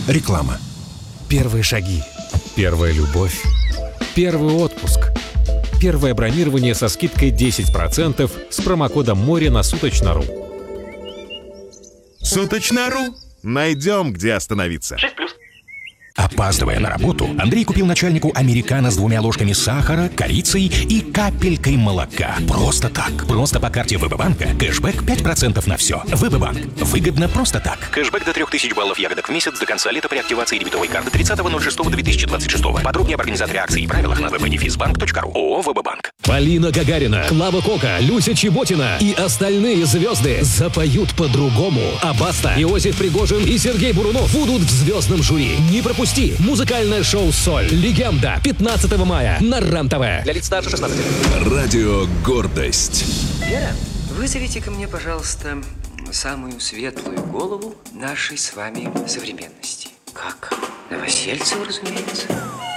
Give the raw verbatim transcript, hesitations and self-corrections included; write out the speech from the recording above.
Реклама. Первые шаги. Первая любовь. Первый отпуск. Первое бронирование со скидкой десять процентов с промокодом море на Суточно.ру. Суточно.ру. Найдем, где остановиться. шесть плюс. Опаздывая на работу, Андрей купил начальнику американо с двумя ложками сахара, корицей и капелькой молока. Просто так. Просто по карте ВБ-банка. Кэшбэк пять процентов на все. ВБ-банк. Выгодно просто так. Кэшбэк до трех тысяч баллов ягодок в месяц до конца лета при активации дебетовой карты тридцатого ноль шестого две тысячи двадцать шестого. Подробнее об организаторе акции и правилах на вэ бэ дефис банк точка ру. ООО «ВБ-банк». Полина Гагарина, Клава Кока, Люся Чеботина и остальные звезды запоют по-другому. А Баста, Иосиф Пригожин и Сергей Бурунов будут в звездном жюри. Не пропусти музыкальное шоу «Соль». Легенда. пятнадцатого мая на РЕН-ТВ. Для лиц старше шестнадцати. Радио «Гордость». Вера, вызовите ко мне, пожалуйста, самую светлую голову нашей с вами современности. Как? Новосельцева, разумеется.